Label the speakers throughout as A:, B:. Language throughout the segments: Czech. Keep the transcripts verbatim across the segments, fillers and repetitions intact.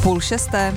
A: Půl šesté.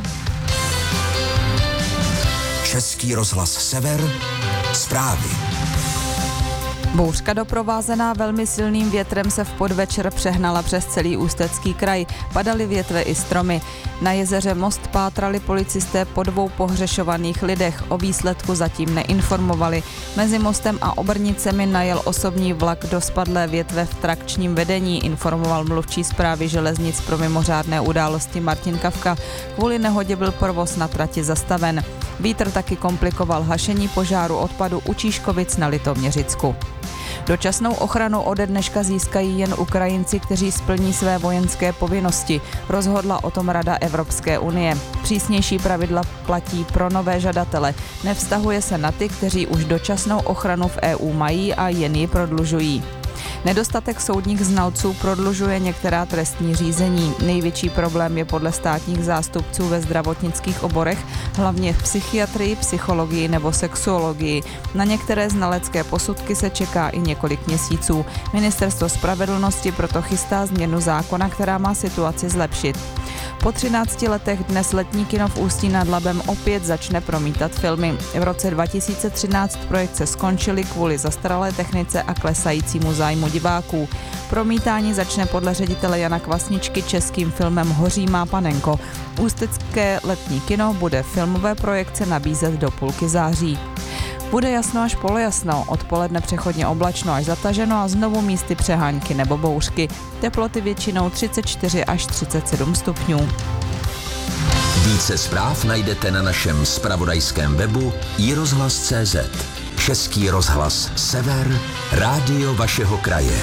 B: Český rozhlas Sever, zprávy.
A: Bouřka doprovázená velmi silným větrem se v podvečer přehnala přes celý Ústecký kraj. Padaly větve i stromy. Na jezeře Most pátrali policisté po dvou pohřešovaných lidech. O výsledku zatím neinformovali. Mezi Mostem a Obrnicemi najel osobní vlak do spadlé větve v trakčním vedení, informoval mluvčí správy železnic pro mimořádné události Martin Kavka. Kvůli nehodě byl provoz na trati zastaven. Vítr taky komplikoval hašení požáru odpadu u Číškovic na Litoměřicku. Dočasnou ochranu ode dneška získají jen Ukrajinci, kteří splní své vojenské povinnosti. Rozhodla o tom Rada Evropské unie. Přísnější pravidla platí pro nové žadatele. Nevztahuje se na ty, kteří už dočasnou ochranu v E U mají a jen ji prodlužují. Nedostatek soudních znalců prodlužuje některá trestní řízení. Největší problém je podle státních zástupců ve zdravotnických oborech, hlavně v psychiatrii, psychologii nebo sexuologii. Na některé znalecké posudky se čeká i několik měsíců. Ministerstvo spravedlnosti proto chystá změnu zákona, která má situaci zlepšit. Po třinácti letech dnes letní kino v Ústí nad Labem opět začne promítat filmy. V roce dva tisíce třináct projekce skončily kvůli zastaralé technice a klesajícímu zájmu diváků. Promítání začne podle ředitele Jana Kvasničky českým filmem Hoří má panenko. Ústecké letní kino bude filmové projekce nabízet do půlky září. Bude jasno až polojasno, odpoledne přechodně oblačno až zataženo a znovu místy přehánky nebo bouřky. Teploty většinou třicet čtyři až třicet sedm stupňů.
B: Více zpráv najdete na našem zpravodajském webu i rozhlas tečka cé zet. Český rozhlas Sever, rádio vašeho kraje.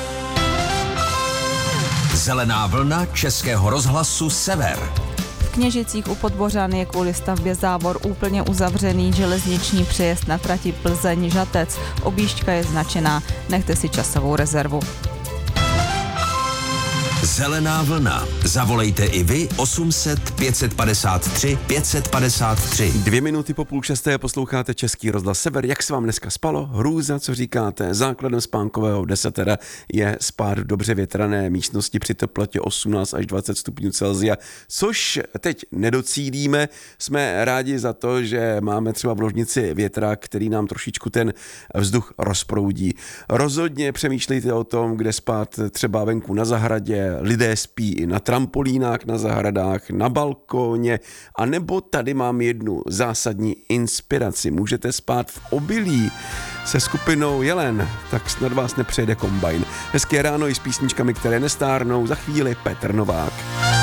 B: Zelená vlna Českého rozhlasu Sever.
A: V Kněžicích u Podbořan je kvůli stavbě závor úplně uzavřený železniční přejezd na trati Plzeň-Žatec. Objížďka je značená. Nechte si časovou rezervu.
B: Zelená vlna. Zavolejte i vy osm set pět padesát tři pět padesát tři.
C: Dvě minuty po půl šesté posloucháte Český rozhlas Sever. Jak se vám dneska spalo? Hrůza, co říkáte? Základem spánkového desatera je spát v dobře větrané místnosti při teplotě osmnáct až dvacet stupňů Celsia, což teď nedocílíme. Jsme rádi za to, že máme třeba v ložnici větra, který nám trošičku ten vzduch rozproudí. Rozhodně přemýšlejte o tom, kde spát, třeba venku na zahradě. Lidé spí i na trampolínách, na zahradách, na balkóně, a nebo tady mám jednu zásadní inspiraci. Můžete spát v obilí se skupinou Jelen, tak snad vás nepřejede kombajn. Hezké ráno i s písničkami, které nestárnou. Za chvíli Petr Novák.